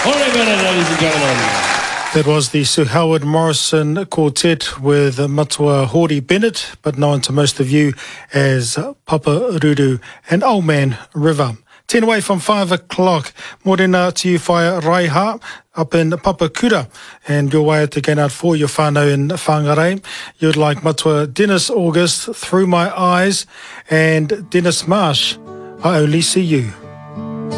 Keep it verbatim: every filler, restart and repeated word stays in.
ladies and gentlemen. That was the Sir Howard Morrison Quartet with Matua Hori Bennett, but known to most of you as Papa Ruru and Old Man River. Ten away from five o'clock. Morena to you, Whaia Raiha, up in Papakura. And your way to get out for your whānau in Whangarei. You'd like Matua Dennis August, Through My Eyes, and Dennis Marsh, I Only See You.